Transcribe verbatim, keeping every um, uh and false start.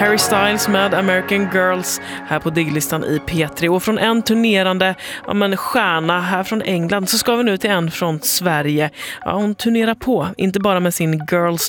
Harry Styles med American Girls här på Digglistan i P tre. Och från en turnerande ja, men stjärna här från England så ska vi nu till en från Sverige. Ja, hon turnerar på, inte bara med sin Girls